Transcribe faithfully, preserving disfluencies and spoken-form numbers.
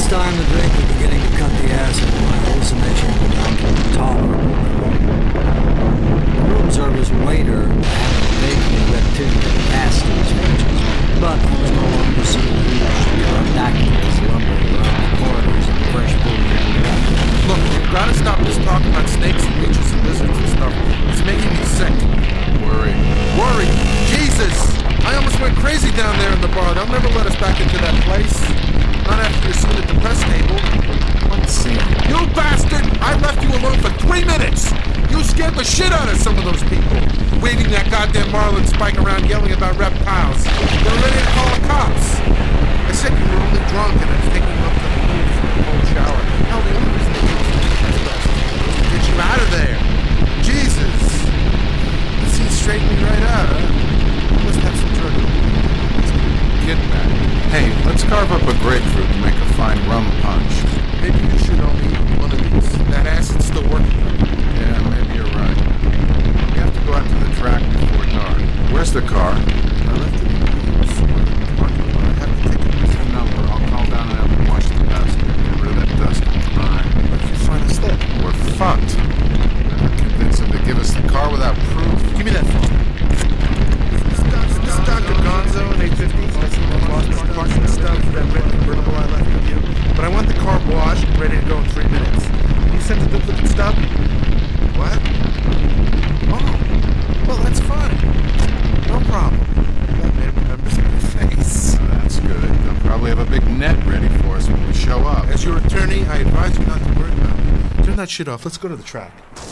this time the drink was beginning to cut the acid and my hallucination went down to a tolerable level. The room service waiter had a vaguely reptilian cast in his features, but I was no longer seeing huge pterodactyls lumbering around the corridors of fresh food. Look, you've got to stop this talk about snakes and leeches and lizards and stuff. It's making me sick. Worry. Worry? Jesus! I almost went crazy down there in the bar. They'll never let us back into that place. Not after you seen at the press table. What scene? You bastard! I left you alone for three minutes! You scared the shit out of some of those people. Waving that goddamn marlin spike around yelling about reptiles. They're ready to call the cops. I said you were only drunk and I was taking you up to the pool for a cold shower. Hell, the only reason they did it was to get you out of there. Jesus! This thing straightened me right out, huh? You must have some drug. Get back. Hey, let's carve up a grapefruit and make a fine rum punch. Maybe you should only eat one of these. That acid's still working. Yeah, maybe you're right. We have to go out to the track before dark. Where's the car? I left it in the parking lot. I have to take it. What's the number? I'll call down and have them wash the dust. Get rid of that dust on the line. What if you find us there? We're fucked. Never convince them to give us the car without proof. Give me that phone. This is Doctor Gonzo in eight fifty. I see the lost my parking stuff for that red convertible I left with you. But I want the car washed and ready to go in three minutes. Can you send the duplicate stub? What? Oh, well, that's fine. No problem. That man remembers my face. Oh, that's good. They'll probably have a big net ready for us when we show up. As your attorney, I advise you not to worry about it. Turn that shit off. Let's go to the track.